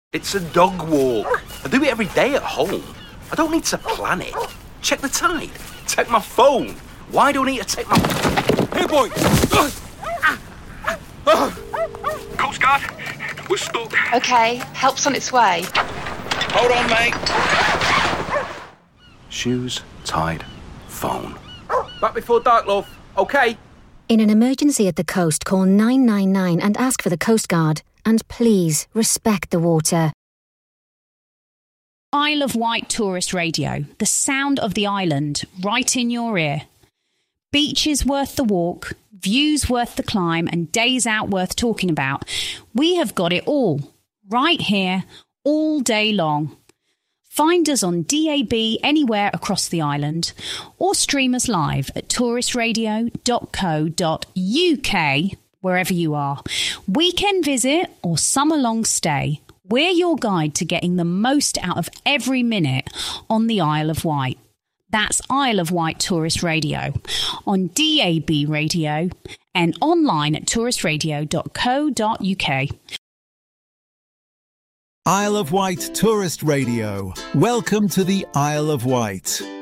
It's a dog walk. I do it every day at home. I don't need to plan it. Check the tide. Take my phone. Why do I need to take my... Hey, boy! Coast Guard, we're stuck. OK, help's on its way. Hold on, mate. Shoes, tide, phone. Back before dark, love. OK? In an emergency at the coast, call 999 and ask for the Coast Guard. And please, respect the water. Isle of Wight Tourist Radio. The sound of the island, right in your ear. Beaches worth the walk, views worth the climb, and days out worth talking about. We have got it all, right here, all day long. Find us on DAB anywhere across the island, or stream us live at touristradio.co.uk, wherever you are. Weekend visit or summer long stay. We're your guide to getting the most out of every minute on the Isle of Wight. That's Isle of Wight Tourist Radio on DAB Radio and online at touristradio.co.uk. Isle of Wight Tourist Radio. Welcome to the Isle of Wight.